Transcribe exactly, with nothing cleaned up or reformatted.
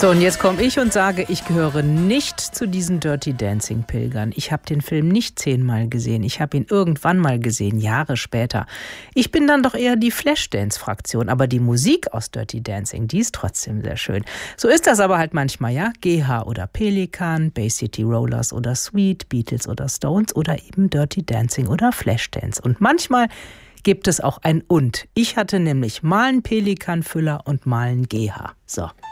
So, und jetzt komme ich und sage, ich gehöre nicht zu diesen Dirty Dancing-Pilgern. Ich habe den Film nicht zehnmal gesehen. Ich habe ihn irgendwann mal gesehen, Jahre später. Ich bin dann doch eher die Flashdance-Fraktion. Aber die Musik aus Dirty Dancing, die ist trotzdem sehr schön. So ist das aber halt manchmal, ja. G H oder Pelikan, Bay City Rollers oder Sweet, Beatles oder Stones oder eben Dirty Dancing oder Flashdance. Und manchmal gibt es auch ein Und. Ich hatte nämlich mal einen Pelikan-Füller und mal einen G H. So.